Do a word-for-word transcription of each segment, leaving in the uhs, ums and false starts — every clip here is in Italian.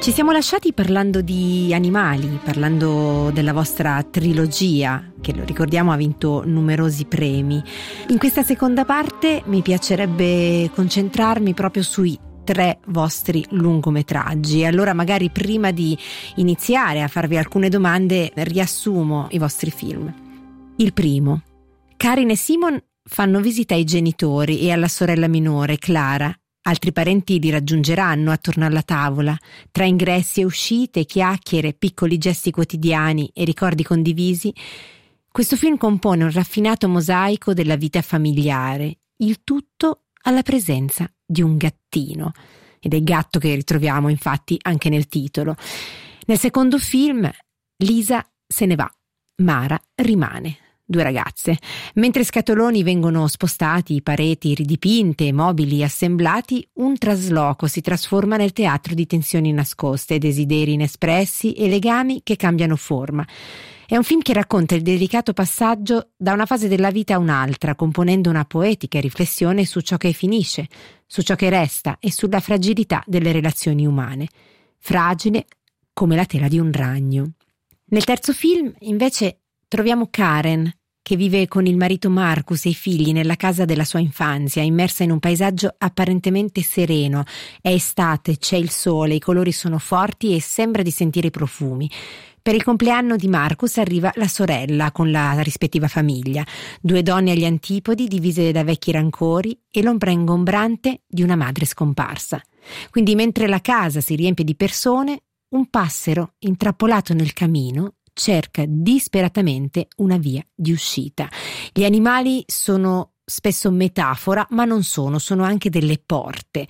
Ci siamo lasciati parlando di animali, parlando della vostra trilogia, che lo ricordiamo ha vinto numerosi premi. In questa seconda parte mi piacerebbe concentrarmi proprio sui tre vostri lungometraggi. Allora magari prima di iniziare a farvi alcune domande riassumo i vostri film. Il primo. Karin e Simon fanno visita ai genitori e alla sorella minore, Clara. Altri parenti li raggiungeranno attorno alla tavola. Tra ingressi e uscite, chiacchiere, piccoli gesti quotidiani e ricordi condivisi, questo film compone un raffinato mosaico della vita familiare, il tutto alla presenza di un gattino. Ed è il gatto che ritroviamo infatti anche nel titolo. Nel secondo film, Lisa se ne va, Mara rimane. Due ragazze. Mentre scatoloni vengono spostati, pareti ridipinte, mobili assemblati, un trasloco si trasforma nel teatro di tensioni nascoste, desideri inespressi e legami che cambiano forma. È un film che racconta il delicato passaggio da una fase della vita a un'altra, componendo una poetica riflessione su ciò che finisce, su ciò che resta e sulla fragilità delle relazioni umane. Fragile come la tela di un ragno. Nel terzo film, invece, troviamo Karen, che vive con il marito Marcus e i figli nella casa della sua infanzia, immersa in un paesaggio apparentemente sereno. È estate, c'è il sole, i colori sono forti e sembra di sentire i profumi. Per il compleanno di Marcus arriva la sorella con la rispettiva famiglia, due donne agli antipodi divise da vecchi rancori e l'ombra ingombrante di una madre scomparsa. Quindi mentre la casa si riempie di persone, un passero intrappolato nel camino cerca disperatamente una via di uscita. Gli animali sono spesso metafora, ma non sono, sono anche delle porte.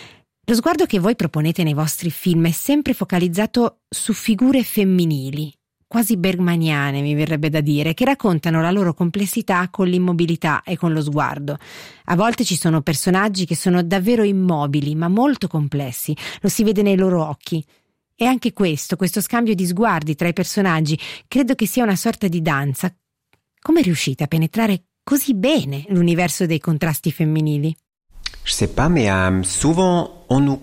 Lo sguardo che voi proponete nei vostri film è sempre focalizzato su figure femminili, quasi bergmaniane mi verrebbe da dire, che raccontano la loro complessità con l'immobilità e con lo sguardo. A volte ci sono personaggi che sono davvero immobili, ma molto complessi, lo si vede nei loro occhi. E anche questo, questo scambio di sguardi tra i personaggi, credo che sia una sorta di danza. Come riuscite a penetrare così bene l'universo dei contrasti femminili? Je sais pas, mais euh, souvent on nous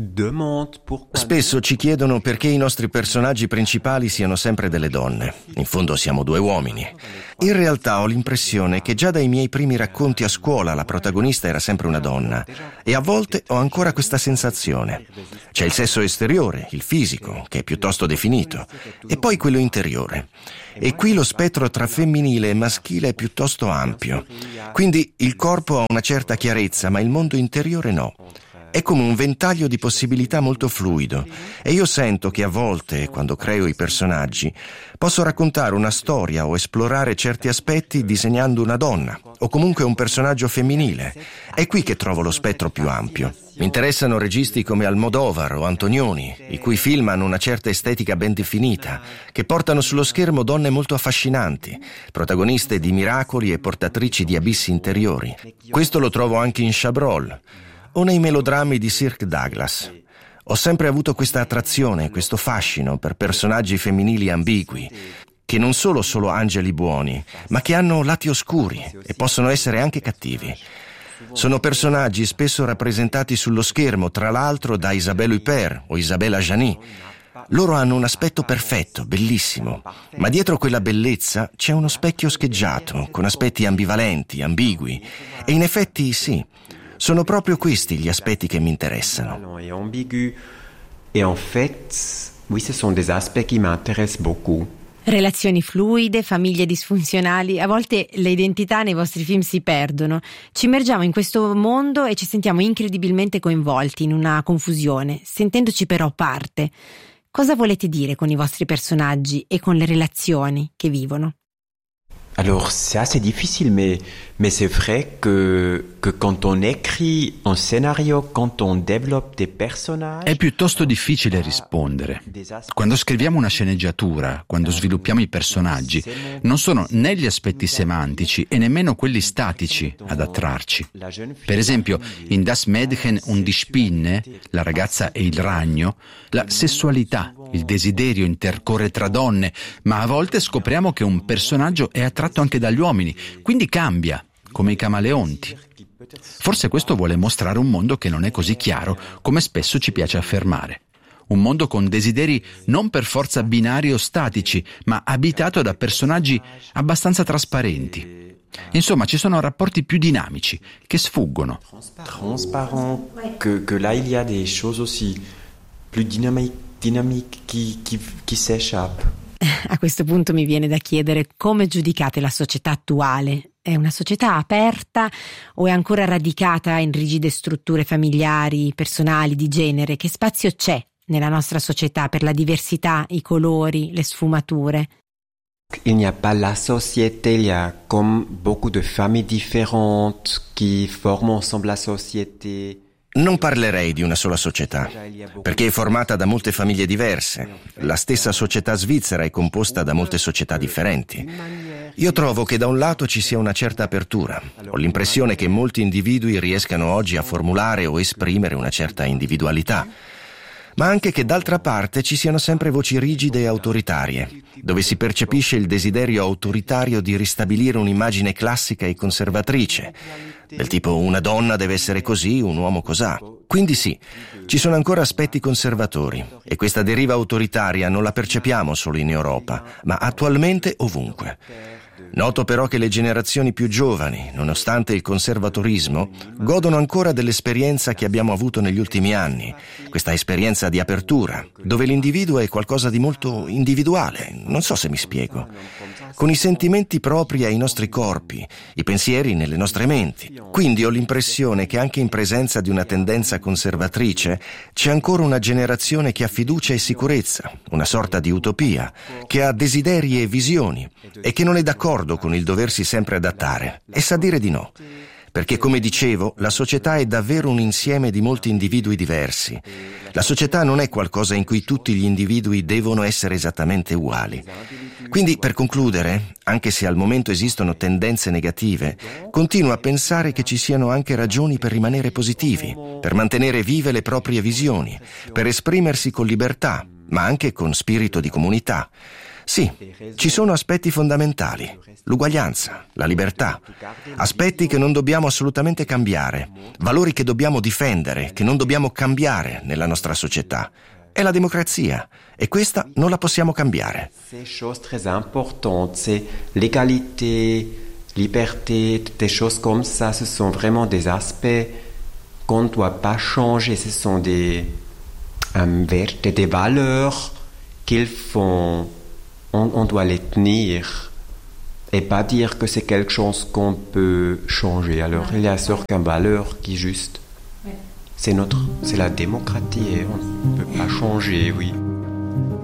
Spesso ci chiedono perché i nostri personaggi principali siano sempre delle donne. In fondo siamo due uomini. In realtà ho l'impressione che già dai miei primi racconti a scuola la protagonista era sempre una donna e a volte ho ancora questa sensazione. C'è il sesso esteriore, il fisico, che è piuttosto definito, e poi quello interiore. E qui lo spettro tra femminile e maschile è piuttosto ampio. Quindi il corpo ha una certa chiarezza, ma il mondo interiore no. È come un ventaglio di possibilità molto fluido e io sento che a volte, quando creo i personaggi, posso raccontare una storia o esplorare certi aspetti disegnando una donna o comunque un personaggio femminile. È qui che trovo lo spettro più ampio. Mi interessano registi come Almodovar o Antonioni, i cui film hanno una certa estetica ben definita, che portano sullo schermo donne molto affascinanti, protagoniste di miracoli e portatrici di abissi interiori. Questo lo trovo anche in Chabrol o nei melodrammi di Kirk Douglas. Ho sempre avuto questa attrazione, questo fascino per personaggi femminili ambigui, che non sono solo angeli buoni, ma che hanno lati oscuri e possono essere anche cattivi. Sono personaggi spesso rappresentati sullo schermo, tra l'altro da Isabelle Huppert o Isabella Gianni. Loro hanno un aspetto perfetto, bellissimo, ma dietro quella bellezza c'è uno specchio scheggiato, con aspetti ambivalenti, ambigui, e in effetti sì, sono proprio questi gli aspetti che mi interessano. Et ambigu. Et en fait, oui, ce sont des aspects qui m'intéressent beaucoup. Relazioni fluide, famiglie disfunzionali, a volte le identità nei vostri film si perdono. Ci immergiamo in questo mondo e ci sentiamo incredibilmente coinvolti in una confusione, sentendoci però parte. Cosa volete dire con i vostri personaggi e con le relazioni che vivono? Alors, c'est assez difficile, mais, mais c'est vrai que, que quand on écrit un scénario, quand on développe des personnages... È piuttosto difficile rispondere. Quando scriviamo una sceneggiatura, quando sviluppiamo i personaggi, non sono né gli aspetti semantici e nemmeno quelli statici ad attrarci. Per esempio, in Das Mädchen und die Spinne, la ragazza e il ragno, la sessualità, il desiderio intercorre tra donne, ma a volte scopriamo che un personaggio è attratto anche dagli uomini, quindi cambia, come i camaleonti. Forse questo vuole mostrare un mondo che non è così chiaro come spesso ci piace affermare. Un mondo con desideri non per forza binari o statici, ma abitato da personaggi abbastanza trasparenti. Insomma, ci sono rapporti più dinamici, che sfuggono. Transparent, que, que là il y a des choses aussi plus dynamiques, dynamiques qui, qui, qui s'échappent. A questo punto mi viene da chiedere come giudicate la società attuale. È una società aperta o è ancora radicata in rigide strutture familiari, personali, di genere? Che spazio c'è nella nostra società per la diversità, i colori, le sfumature? Il n'y a pas la société, il y a comme beaucoup de familles différentes qui forment ensemble la société. Non parlerei di una sola società, perché è formata da molte famiglie diverse. La stessa società svizzera è composta da molte società differenti. Io trovo che da un lato ci sia una certa apertura. Ho l'impressione che molti individui riescano oggi a formulare o esprimere una certa individualità, ma anche che d'altra parte ci siano sempre voci rigide e autoritarie, dove si percepisce il desiderio autoritario di ristabilire un'immagine classica e conservatrice, del tipo una donna deve essere così, un uomo cosà. Quindi sì, ci sono ancora aspetti conservatori e questa deriva autoritaria non la percepiamo solo in Europa, ma attualmente ovunque. Noto però che le generazioni più giovani, nonostante il conservatorismo, godono ancora dell'esperienza che abbiamo avuto negli ultimi anni, questa esperienza di apertura, dove l'individuo è qualcosa di molto individuale, non so se mi spiego, con i sentimenti propri ai nostri corpi, i pensieri nelle nostre menti. Quindi ho l'impressione che anche in presenza di una tendenza conservatrice c'è ancora una generazione che ha fiducia e sicurezza, una sorta di utopia, che ha desideri e visioni e che non è d'accordo con il doversi sempre adattare e sa dire di no. Perché, come dicevo, la società è davvero un insieme di molti individui diversi. La società non è qualcosa in cui tutti gli individui devono essere esattamente uguali. Quindi, per concludere, anche se al momento esistono tendenze negative, continuo a pensare che ci siano anche ragioni per rimanere positivi, per mantenere vive le proprie visioni, per esprimersi con libertà, ma anche con spirito di comunità. Sì, ci sono aspetti fondamentali, l'uguaglianza, la libertà, aspetti che non dobbiamo assolutamente cambiare, valori che dobbiamo difendere, che non dobbiamo cambiare nella nostra società. È la democrazia e questa non la possiamo cambiare. Ces choses très importantes, c'est l'égalité, liberté, des choses comme ça, ce sont vraiment des aspects qu'on ne doit pas changer, ce sont des, um, des, des valeurs qu'ils font. On, on doit les tenir et pas dire que c'est quelque chose qu'on peut changer. Alors il y a certaines valeurs qui juste, c'est notre, c'est la démocratie et on ne peut pas changer, oui.